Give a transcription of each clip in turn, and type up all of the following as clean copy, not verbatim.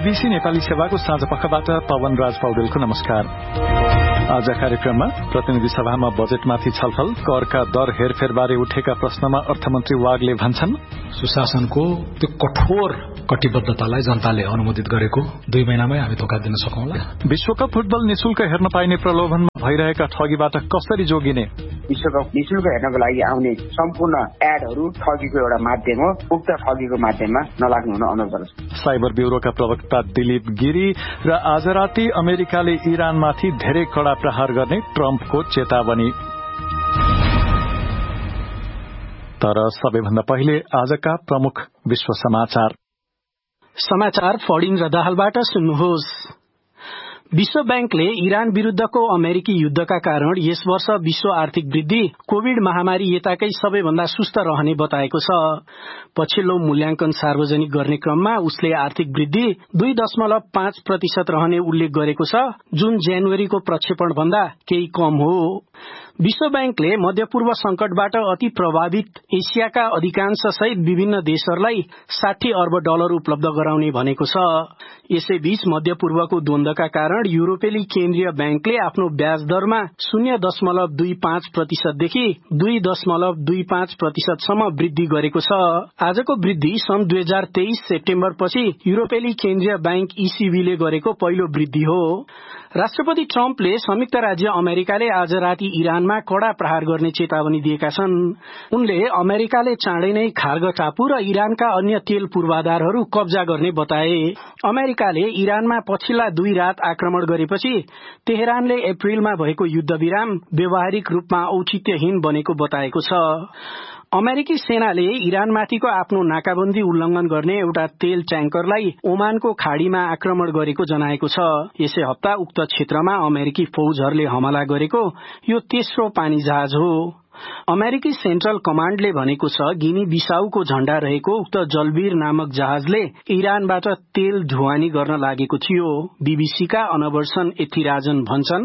BBC Nepali सेवाको साँझ पखबाट पवन राज पौडेलको नमस्कार। आज कार्यक्रममा प्रतिनिधि सभामा बजेटमाथि छलफल, करका दर हेरफेरबारे उठेका प्रश्नमा अर्थमन्त्री वागले भन्छन् सुशासनको त्यो कठोर कटिबद्धतालाई जनताले अनुमोदित गरेको 2 महिनामै हामी धोका दिन सकौंला। विश्वकप फुटबल निशुल्क हेर्न पाइने प्रलोभनमा भइरहेका ठगीबाट कसरी जोगिने? विश्वकप निशुल्क हेर्नको लागि आउने सम्पूर्ण एडहरू ठगीको एउटा माध्यम हो। उक्त ठगीको माध्यममा नलाग्नु हुन अनुरोध गर्छु। साइबर ब्यूरोका प्रवक्ता दिलीप गिरी र आज राति अमेरिकाले इरानमाथि धेरै कड़ा प्रहार गर्ने ट्रम्पको चेतावनी। तर सबैभन्दा पहिले आजका प्रमुख विश्व समाचार फडिङ र दाहालबाट सुन्नुहोस्। विश्व बैंकले इरान विरूद्धको अमेरिकी युद्धका कारण यस वर्ष विश्व आर्थिक वृद्धि कोविड महामारी यताकै सबैभन्दा सुस्त रहने बताएको छ। पछिल्लो मूल्याङ्कन सार्वजनिक गर्ने क्रममा उसले आर्थिक वृद्धि 2.5% रहने उल्लेख गरेको छ, जुन जनवरीको प्रक्षेपण भन्दा केही कम हो। विश्व बैंकले मध्यपूर्व संकटबाट अति प्रभावित एसियाका अधिकांश सहित विभिन्न देशहरूलाई $60 अर्ब उपलब्ध गराउने भनेको छ। यसैबीच मध्यपूर्वको द्वन्द्वका कारण युरोपेली केन्द्रीय बैंकले आफ्नो ब्याज दरमा 0.25% देखि 2.25% सम्म वृद्धि गरेको छ। आजको वृद्धि सन् 2023 सेप्टेम्बरपछि युरोपेली केन्द्रीय बैंक ECB ले गरेको पहिलो वृद्धि हो। राष्ट्रपति ट्रम्पले संयुक्त राज्य अमेरिकाले आज राति इरानमा कड़ा प्रहार गर्ने चेतावनी दिएका छन्। उनले अमेरिकाले चाँडै नै खार्ग टापु र इरानका अन्य तेल पूर्वाधारहरू कब्जा गर्ने बताए। अमेरिकाले इरानमा पछिल्ला 2 रात आक्रमण गरेपछि तेहरानले अप्रिलमा भएको युद्ध विराम व्यावहारिक रूपमा औचित्यहीन बनेको बताएको छ। अमेरिकी सेनाले इरानमाथिको आफ्नो नाकाबन्दी उल्लंघन गर्ने एउटा तेल ट्याङ्करलाई ओमानको खाड़ीमा आक्रमण गरेको जनाएको छ। यसै हप्ता उक्त क्षेत्रमा अमेरिकी फौजहरूले हमला गरेको यो तेस्रो पानी जहाज हो। अमेरिकी सेन्ट्रल कमाण्डले भनेको छ गिनी बिसाउको झण्डा रहेको उक्त जलवीर नामक जहाजले इरानबाट तेल ढुवानी गर्न लागेको थियो। बीबीसीका अनवर्सन एथिराजन भन्छन्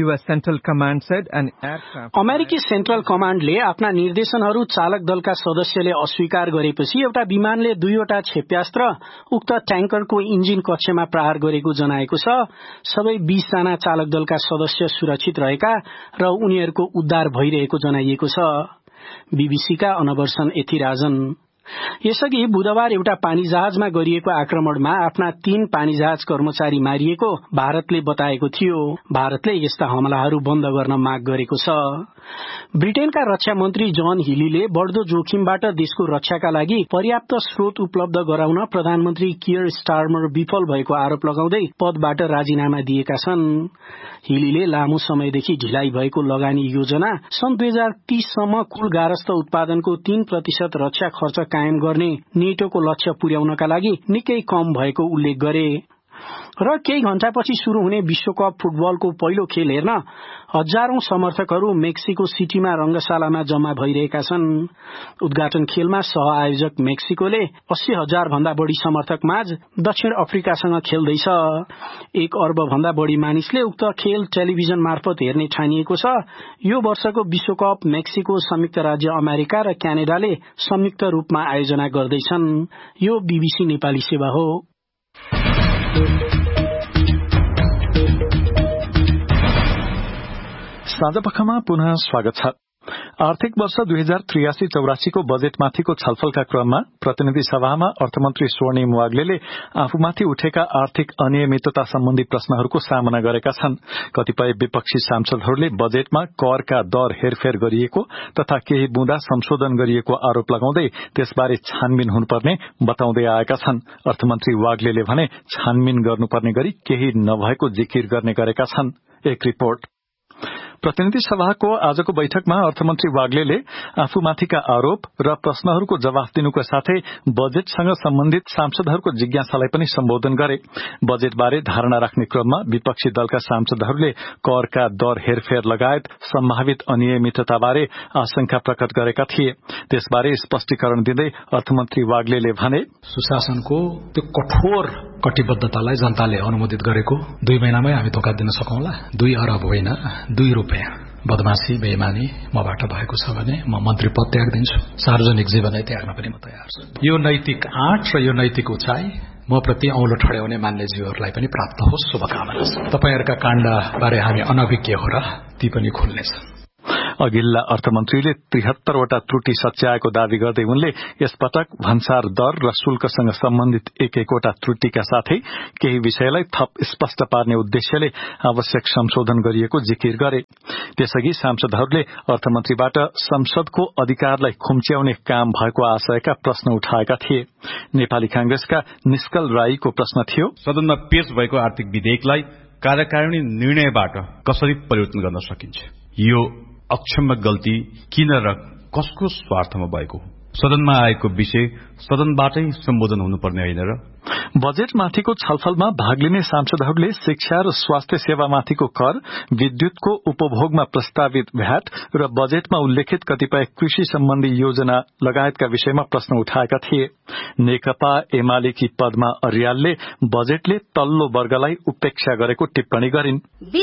अमेरिकी सेन्ट्रल कमाण्डले आफ्ना निर्देशनहरू चालक दलका सदस्यले अस्वीकार गरेपछि एउटा विमानले 2वटा क्षेप्यास्त्र उक्त ट्याङ्करको इन्जिन कक्षमा प्रहार गरेको जनाएको छ। सबै 20 जना चालक दलका सदस्य सुरक्षित रहेका र उनीहरूको उद्धार भइरहेको जनाइएको छ। बीबीसीका अनवर्सन एथिराजन। यसअघि बुधबार एउटा पानीजहाजमा गरिएको आक्रमणमा आफ्ना 3 पानीजहाज कर्मचारी मारिएको भारतले बताएको थियो। भारतले यस्ता हमलाहरू बन्द गर्न माग गरेको छ। ब्रिटेनका रक्षा मन्त्री जन हिलीले बढ़दो जोखिमबाट देशको रक्षाका लागि पर्याप्त स्रोत उपलब्ध गराउन प्रधानमन्त्री कियर स्टारमर विफल भएको आरोप लगाउँदै पदबाट राजीनामा दिएका छन्। हिलीले लामो समयदेखि ढिलाइ भएको लगानी योजना सन् 2030 सम्म कुल गारस्थ उत्पादनको 3% रक्षा खर्च कायम गर्ने नेटोको लक्ष्य पुर्याउनका लागि निकै कम भएको उल्लेख गरे। र केही घण्टापछि शुरू हुने विश्वकप फुटबलको पहिलो खेल हेर्न हजारौं समर्थकहरू मेक्सिको सिटीमा रंगशालामा जम्मा भइरहेका छन्। उद्घाटन खेलमा सहआयोजक मेक्सिकोले 80,000 भन्दा बढ़ी समर्थक माझ दक्षिण अफ्रिकासँग खेल्दैछ। 1 अर्ब भन्दा बढ़ी मानिसले उक्त खेल टेलिभिजन मार्फत हेर्ने ठानिएको छ। यो वर्षको विश्वकप मेक्सिको, संयुक्त राज्य अमेरिका र क्यानाडाले संयुक्त रूपमा आयोजना गर्दैछन्। यो बीबीसी नेपाली सेवा हो। साँझपखमा पुनः स्वागत छ। आर्थिक वर्ष 2083-84 को बजेटमाथिको छलफलका क्रममा प्रतिनिधि सभामा अर्थमन्त्री स्वर्णिम वाग्लेले आफूमाथि उठेका आर्थिक अनियमितता सम्बन्धी प्रश्नहरूको सामना गरेका छन्। कतिपय विपक्षी सांसदहरूले बजेटमा करका दर हेरफेर गरिएको तथा केही बुँदा संशोधन गरिएको आरोप लगाउँदै त्यसबारे छानबिन हुनुपर्ने बताउँदै आएका छन्। अर्थमन्त्री वाग्लेले भने छानबिन गर्नुपर्ने गरी केही नभएको जिकिर गर्ने गरेका छन्। एक रिपोर्ट। प्रतिनिधि सभाको आजको बैठकमा अर्थमन्त्री वाग्लेले आफूमाथिका आरोप र प्रश्नहरूको जवाफ दिनुको साथै बजेटसँग सम्बन्धित सांसदहरूको जिज्ञासालाई पनि सम्बोधन गरे। बजेटबारे धारणा राख्ने क्रममा विपक्षी दलका सांसदहरूले करका दर हेरफेर लगायत सम्भावित अनियमितताबारे आशंका प्रकट गरेका थिए। त्यसबारे स्पष्टीकरण दिँदै अर्थमन्त्री वाग्लेले भने सुशासनको त्यो कठोर कटिबद्धतालाई जनताले अनुमोदित गरेको 2 महिनामै हामी धोका दिन सकौंला। 2 अरब होइन, 2 रुपैयाँ बदमाशी बेइमानी मबाट भएको छ भने म मन्त्री पद त्याग दिन्छु। सार्वजनिक जीवनै त्याग्न पनि म तयार छु। यो नैतिक आँट र यो नैतिक उचाइ म प्रति औलो ठड्याउने मान्यज्यूहरूलाई पनि प्राप्त होस् शुभकामना छ। तपाईहरूका काण्डबारे हामी अनभिज्ञ हो र ती पनि खुल्नेछन्। अघिल्ला अर्थमन्त्रीले 73 वटा त्रुटि सच्याएको दावी गर्दै उनले यसपटक भन्सार दर र शुल्कसँग सम्बन्धित एक-एकवटा त्रुटिका साथै केही विषयलाई थप स्पष्ट पार्ने उद्देश्यले आवश्यक संशोधन गरिएको जिकिर गरे। त्यसअघि सांसदहरूले अर्थमन्त्रीबाट संसदको अधिकारलाई खुम्च्याउने काम भएको आशयका प्रश्न उठाएका थिए। नेपाली कांग्रेसका निष्कल राईको प्रश्न थियो, सदनमा पेश भएको आर्थिक विधेयकलाई कार्यकारिणी निर्णयबाट कसरी परिवर्तन गर्न सकिन्छ? यो अक्षम्य गल्ती किन र कसको स्वार्थमा भएको? सदनमा आएको विषय सदनबाटै सम्बोधन हुनुपर्ने होइन र? बजेटमाथिको छलफलमा भाग लिने सांसदहरूले शिक्षा र स्वास्थ्य सेवामाथिको कर, विद्युतको उपभोगमा प्रस्तावित भ्याट र बजेटमा उल्लेखित कतिपय कृषि सम्बन्धी योजना लगायतका विषयमा प्रश्न उठाएका थिए। नेकपा एमालेकी पद्मा अर्यालले बजेटले तल्लो वर्गलाई उपेक्षा गरेको टिप्पणी गरिन्।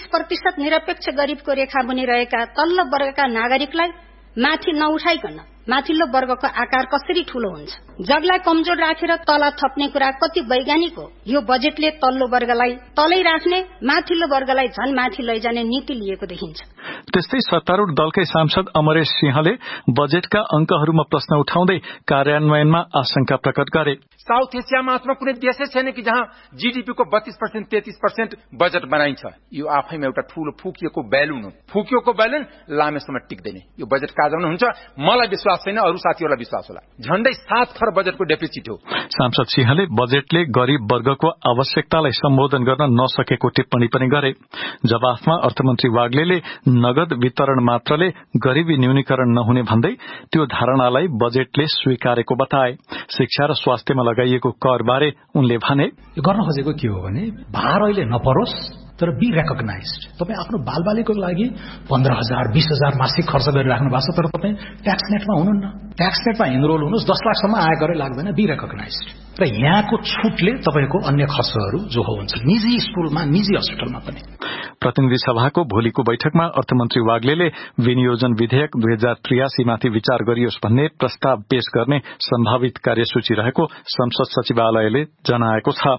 20% निरपेक्ष गरीबको रेखा बनिरहेका तल्लो वर्गका नागरिकलाई माथि नउठाइकन माथिल्लो वर्गको आकार कसरी ठूलो हुन्छ? जगलाई कमजोर राखेर तल थप्ने कुरा कति वैज्ञानिक हो? यो बजेटले तल्लो वर्गलाई तलै राख्ने, माथिल्लो वर्गलाई झन माथि लैजाने नीति लिएको देखिन्छ। त्यस्तै सत्तारूढ़ दलकै सांसद अमरेश सिंहले बजेटका अंकहरूमा प्रश्न उठाउँदै कार्यान्वयनमा आशंका प्रकट गरे। साउथ एसियामा आजमा कुनै देशै छैन कि जहाँ जीडीपी को 32% 33% बजेट बनाइन्छ। यो आफैमा एउटा ठूलो फुकिएको बैलुन हो। फुकिएको बैलुन लामे समय टिक्दैन। यो बजेट काजमा हुन्छ। मलाई विश्वास छैन, अरू साथीहरूलाई विश्वास होला। झण्डै 7 खरब बजेटको डेफिसिट हो। सांसद सिंहले बजेटले गरीब वर्गको आवश्यकतालाई सम्बोधन गर्न नसकेको टिप्पणी पनि गरे। जवाफमा अर्थमन्त्री वाग्लेले नगद वितरण मात्रले गरीबी न्यूनीकरण नहुने भन्दै त्यो धारणालाई बजेटले स्वीकारेको बताए। शिक्षा र स्वास्थ्यमा लगाइएको कर बारे उनले भने, यो गर्न खोजेको के हो भने भार अहिले नपरोस् तर बी रेकग्नाइज्ड। तपाईँ आफ्नो बालबालीको लागि 15,000 20,000 मासिक खर्च गरिराख्नु भएको छ, तर तपाईँ ट्याक्स नेटमा हुनुहुन्न। ट्याक्स नेटमा इनरोल हुनुहोस्, 10 लाखसम्म आयकरै लाग्दैन, बी रेकग्नाइज्ड। र यहाँको छुटले तपाईँको अन्य खर्चहरू जो हुन्छ निजी स्कुलमा, निजी अस्पतालमा पनि। प्रतिनिधि सभाको भोलिको बैठकमा अर्थमन्त्री वाग्लेले विनियोजन विधेयक 2083 माथि विचार गरियोस् भन्ने प्रस्ताव पेश गर्ने सम्भावित कार्यसूची रहेको संसद सचिवालयले जनाएको छ।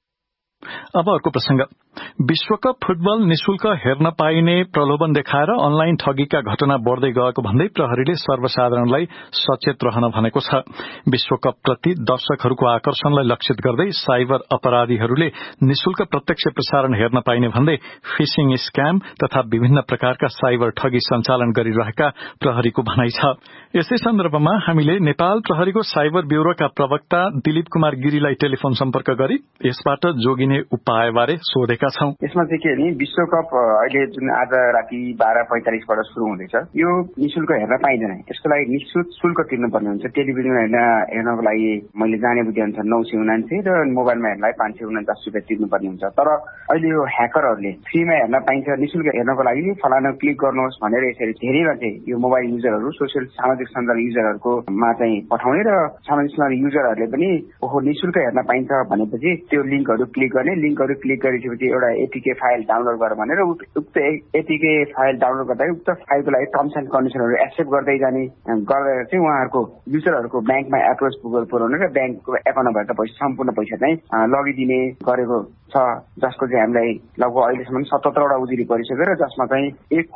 अब अर्को प्रसंग, विश्वकप फुटबल निशुल्क हेर्न पाइने प्रलोभन देखाएर अनलाइन ठगीका घटना बढ़दै गएको भन्दै प्रहरीले सर्वसाधारणलाई सचेत रहन भनेको छ। विश्वकप प्रति दर्शकहरूको आकर्षणलाई लक्षित गर्दै साइबर अपराधीहरूले निशुल्क प्रत्यक्ष प्रसारण हेर्न पाइने भन्दै फिशिङ स्क्याम तथा विभिन्न प्रकारका साइबर ठगी सञ्चालन गरिरहेका प्रहरीको भनाइ छ। यसै सन्दर्भमा हामीले नेपाल प्रहरीको साइबर ब्यूरोका प्रवक्ता दिलीप कुमार गिरीलाई टेलिफोन सम्पर्क गरी यसबाट जोगिने उपायबारे सोधेका छौं। यसमा चाहिँ के भने विश्वकप अहिले जुन आज राति 12:45 बाट सुरु हुँदैछ, यो निशुल्क हेर्न पाइँदैन। यसको लागि निश्चित शुल्क तिर्नुपर्ने हुन्छ। टेलिभिजन हेर्नको लागि मैले जाने बुझे अनुसार 979 र मोबाइलमा हेर्नलाई 549 रुपियाँ तिर्नुपर्ने हुन्छ। तर अहिले यो ह्याकरहरूले फ्रीमा हेर्न पाइन्छ, निशुल्क हेर्नको लागि फलाना क्लिक गर्नुहोस् भनेर यसरी धेरैमा चाहिँ यो मोबाइल युजरहरू, सोसियल सामाजिक सञ्जाल युजरहरूको मा चाहिँ पठाउने र सामाजिक सञ्जाल युजरहरूले पनि ओहो निशुल्क हेर्न पाइन्छ भनेपछि त्यो लिङ्कहरू क्लिक गर्ने, लिङ्कहरू क्लिक गरेपछि एउटा एटीके फाइल डाउनलोड गर भनेर उक्त एटीके फाइल डाउनलोड गर्दा उक्त फाइलको लागि टर्म्स एन्ड कन्डिसनहरू एक्सेप्ट गर्दै जाने गरेर चाहिँ उहाँहरूको युजरहरूको ब्याङ्कमा एप्रोच पुर्याउने र ब्याङ्कको एकाउन्टमा भएका पैसा सम्पूर्ण पैसा चाहिँ लगिदिने गरेको छ, जसको चाहिँ हामीलाई लगभग अहिलेसम्म 77 वटा उजुरी परिसक्यो र जसमा चाहिँ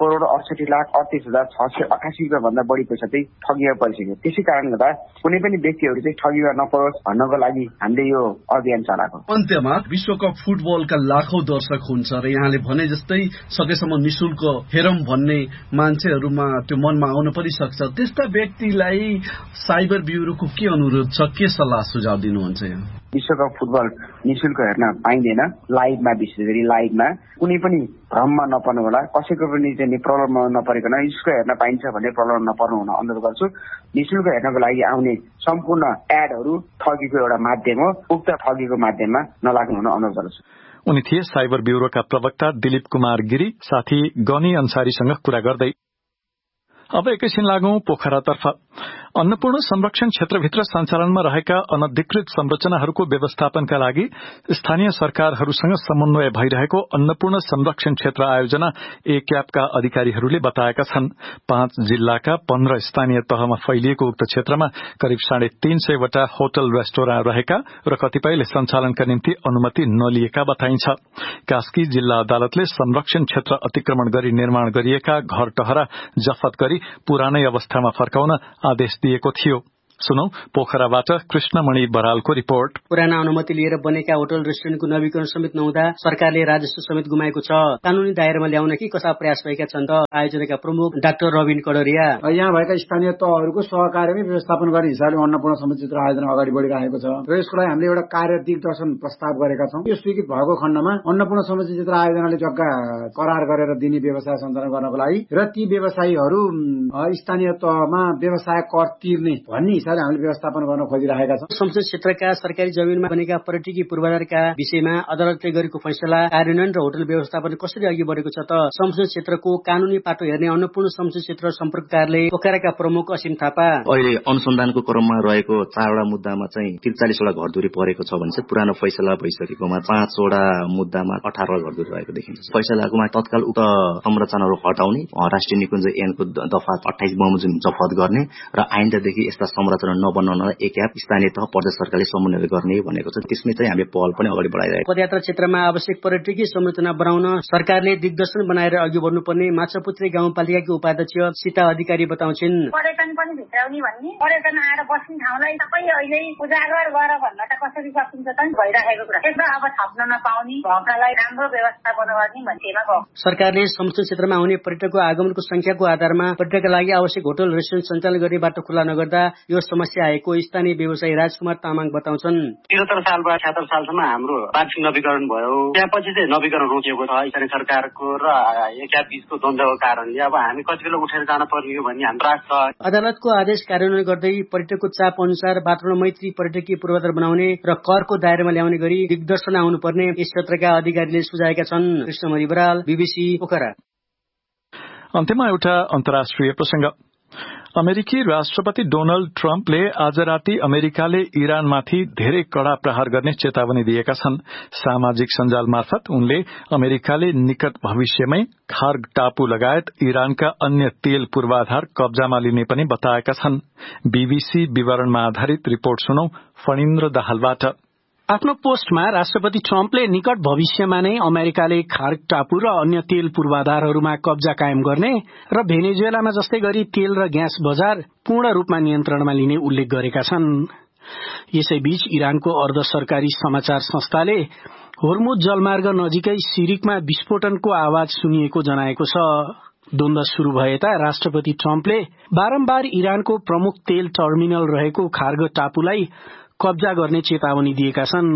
1,68,38,688 रुपियाँ भन्दा बढी पैसा चाहिँ ठगिया परिसक्यो। त्यसै कारणले गर्दा कुनै पनि व्यक्तिहरू चाहिँ ठगिया नपरोस् भन्नको लागि हामीले यो अभियान चलाएको। अन्त्यमा विश्वकप फुटबलका लाखौं दर्शक हुन्छ र यहाँले भने जस्तै सकेसम्म निशुल्क हेरौं भन्ने मान्छेहरूमा त्यो मनमा आउन पनि सक्छ। त्यस्ता व्यक्तिलाई साइबर ब्यूरोको के अनुरोध छ, के सल्लाह सुझाव दिनुहुन्छ? विश्वकप फुटबल निशुल्क हेर्न पाइँदैन। लाइभमा, विशेष गरी लाइभमा कुनै पनि भ्रममा नपर्नु होला, कसैको पनि चाहिँ प्रब्लममा नपरिकन निशुल्क हेर्न पाइन्छ भन्ने प्रब्लम नपर्नु हुन अनुरोध गर्छु। निशुल्क हेर्नको लागि आउने सम्पूर्ण एडहरू ठगीको एउटा माध्यम हो, उक्त ठगीको माध्यममा नलाग्नु हुन अनुरोध गर्छु। उनी थिए साइबर ब्यूरोका प्रवक्ता दिलीप कुमार गिरी, साथी गनी अन्सारीसँग कुरा गर्दै। अब एकैछिन लागौं पोखरातर्फ। अन्नपूर्ण संरक्षण क्षेत्रभित्र सञ्चालनमा रहेका अनधिकृत संरचनाहरूको व्यवस्थापनका लागि स्थानीय सरकारहरूसँग समन्वय भइरहेको अन्नपूर्ण संरक्षण क्षेत्र आयोजना एक्यापका अधिकारीहरूले बताएका छन्। 5 जिल्लाका 15 स्थानीय तहमा फैलिएको उक्त क्षेत्रमा करिब 350 वटा होटल रेस्टोरेन्ट रहेका र कतिपयले सञ्चालनका निम्ति अनुमति नलिएका बताइन्छ। कास्की जिल्ला अदालतले संरक्षण क्षेत्र अतिक्रमण गरी निर्माण गरिएका घर टहरा जफत गरी पुरानै अवस्थामा फर्काउन आदेश दिएको थियो। सुनौ पोखराबाट कृष्णमणि बरालको रिपोर्ट। पुराना अनुमति लिएर बनेका होटल रेस्टुरेन्टको नवीकरण समेत नहुँदा सरकारले राजस्व समेत गुमाएको छ। कानूनी दायरामा ल्याउन के कस्ता प्रयास भएका छन् त आयोजनाका प्रमुख डाक्टर रबिन कडरिया। यहाँ भएका स्थानीय तहहरूको सहकार्यमै व्यवस्थापन गर्ने हिसाबले अन्नपूर्ण संरक्षण आयोजना अगाडि बढिरहेको छ र यसको लागि हामीले एउटा कार्य दिग्दर्शन प्रस्ताव गरेका छौं। यो स्वीकृत भएको खण्डमा अन्नपूर्ण संरक्षण आयोजनाले जग्गा करार गरेर दिने व्यवसाय सञ्चालन गर्नको लागि र ती व्यवसायीहरू स्थानीय तहमा व्यवसाय कर तिर्ने भन्ने हामीले व्यवस्थापन गर्न खोजिरहेका छौं। संसद क्षेत्रका सरकारी जमिनमा बनेका पर्यटकीय पूर्वाधारका विषयमा अदालतले गरेको फैसला कार्यान्वयन र होटल व्यवस्थापन कसरी अघि बढेको छ त संसद क्षेत्रको कानूनी पाटो हेर्ने अन्नपूर्ण संसद क्षेत्र सम्पर्क कार्यालय पोखराका प्रमुख असिम थापा। अहिले अनुसन्धानको क्रममा रहेको 4 वटा मुद्दामा चाहिँ 43 वटा घरधुरी परेको छ भने चाहिँ पुरानो फैसला भइसकेकोमा 5 वटा मुद्दामा 18 वटा घरधुरी रहेको देखिन्छ। फैसलाकोमा तत्काल उक्त संरचनाहरू हटाउने, राष्ट्रिय निकुञ्ज ऐनको दफा 28 बमोजिम जफत गर्ने र आइन्दादेखि यस्ता नबनाउन एक्याप स्थानीय तह प्रदेश सरकारले समन्वय गर्ने भनेको छ। त्यसमै चाहिँ हामीले पहल पनि अगाडि बढाइरहेको। पदयात्रा क्षेत्रमा आवश्यक पर्यटकीय संरचना बनाउन सरकारले दिग्दर्शन बनाएर अघि बढ्नुपर्ने माछापुत्री गाउँपालिकाकी उपाध्यक्ष सीता अधिकारी बताउँछिन्। पर्यटन पनि भित्राउने भन्ने, पर्यटन आएर बस्ने ठाउँलाई सबै अहिले उजागर गर भन्न त कसरी सकिन्छ त भइरहेको कुरा। त्यसमा अब थप्न नपाउने भएकालाई राम्रो व्यवस्थापन गर्ने भन्नेमा भयो। सरकारले संसद क्षेत्रमा आउने पर्यटकको आगमनको संख्याको आधारमा पर्यटकका लागि आवश्यक होटल रेस्टुरेन्ट सञ्चालन गर्ने बाटो खुला नगर्दा यो समस्या आएको स्थानीय व्यवसायी राजकुमार तामाङ बताउँछन्। 73 सालबाट 76 सालसम्म हाम्रो वार्षिक नवीकरण भयो। त्यसपछि चाहिँ नवीकरण रोकिएको छ। स्थानीय सरकारको र एक्याप बीचको द्वन्द्वको कारणले अब हामी कति बेला उठेर जान पर्ने हो भन्ने हाम्रो आश छ। अदालतको आदेश कार्यान्वयन गर्दै पर्यटकको चाप अनुसार वातावरण मैत्री पर्यटकीय पूर्वाधार बनाउने र करको दायरामा ल्याउने गरी दिग्दर्शन आउनुपर्ने यस क्षेत्रका अधिकारीले सुझाएका छन्। कृष्णमणि बराल, बीबीसी पोखरा। अन्त्यमा एउटा अन्तर्राष्ट्रिय प्रसंग। अमेरिकी राष्ट्रपति डोनाल्ड ट्रम्पले आज राति अमेरिकाले इरानमाथि धेरै कड़ा प्रहार गर्ने चेतावनी दिएका छन्। सामाजिक सञ्जाल मार्फत उनले अमेरिकाले निकट भविष्यमै खार्ग टापु लगायत इरानका अन्य तेल पूर्वाधार कब्जामा लिने पनि बताएका छन्। बीबीसी विवरणमा आधारित रिपोर्ट सुनौ फणिन्द्र दाहालबाट। आफ्नो पोस्टमा राष्ट्रपति ट्रम्पले निकट भविष्यमा नै अमेरिकाले खार्ग टापु र अन्य तेल पूर्वाधारहरूमा कब्जा कायम गर्ने र भेनेजुएलामा जस्तै गरी तेल र ग्यास बजार पूर्ण रूपमा नियन्त्रणमा लिने उल्लेख गरेका छन्। यसैबीच इरानको अर्ध सरकारी समाचार संस्थाले होर्मुज जलमार्ग नजिकै सिरिकमा विस्फोटनको आवाज सुनिएको जनाएको छ। द्वन्द्व शुरू भएता राष्ट्रपति ट्रम्पले बारम्बार इरानको प्रमुख तेल टर्मिनल रहेको खार्ग टापुलाई कब्जा गर्ने चेतावनी दिएका छन्।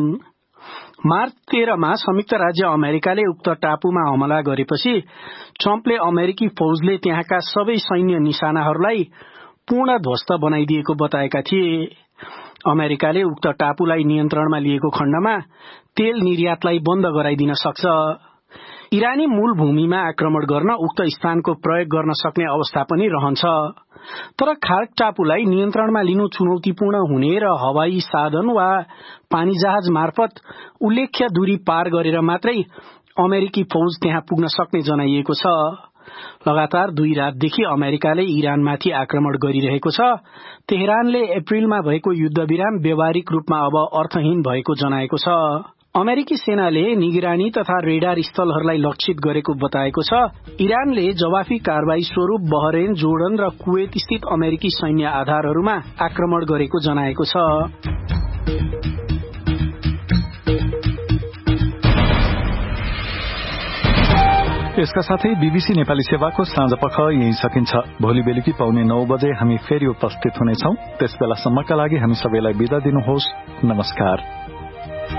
मार्च 13 मा संयुक्त राज्य अमेरिकाले उक्त टापुमा हमला गरेपछि ट्रम्पले अमेरिकी फौजले त्यहाँका सबै सैन्य निशानाहरूलाई पूर्ण ध्वस्त बनाइदिएको बताएका थिए। अमेरिकाले उक्त टापुलाई नियन्त्रणमा लिएको खण्डमा तेल निर्यातलाई बन्द गराइदिन सक्छ। इरानी मूल भूमिमा आक्रमण गर्न उक्त स्थानको प्रयोग गर्न सक्ने अवस्था पनि रहन्छ। तर खार्ग टापुलाई नियन्त्रणमा लिनु चुनौतीपूर्ण हुने र हवाई साधन वा पानी जहाज मार्फत उल्लेख्य दूरी पार गरेर मात्रै अमेरिकी फौज त्यहाँ पुग्न सक्ने जनाइएको छ। लगातार 2 रातदेखि अमेरिकाले इरानमाथि आक्रमण गरिरहेको छ। तेहरानले अप्रिलमा भएको युद्धविराम व्यावहारिक रूपमा अब अर्थहीन भएको जनाएको छ। अमेरिकी सेनाले निगरानी तथा रेडार स्थलहरूलाई लक्षित गरेको बताएको छ। इरानले जवाफी कारवाही स्वरूप बहरेन, जोर्डन र कुवेत स्थित अमेरिकी सैन्य आधारहरूमा आक्रमण गरेको जनाएको छ। यसका साथै बीबीसी नेपाली सेवाको साँझपख यही सकिन्छ। भोलि बेलुकी पाउने 9 बजे हामी फेरि उपस्थित हुनेछौं। त्यसबेलासम्मका लागि हामी सबैलाई बिदा दिनुहोस्। नमस्कार।